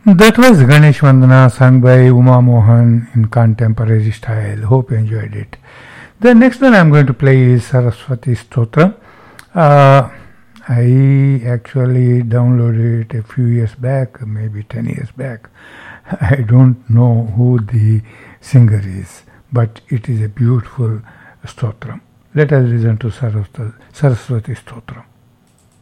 That was Ganesh Vandana sung by Uma Mohan in contemporary style. Hope you enjoyed it. The next one I'm going to play is Saraswati Stotra. I actually downloaded it a few years back, maybe 10 years back. I don't know who the singer is, but it is a beautiful stotra. Let us listen to Saraswati Stotra.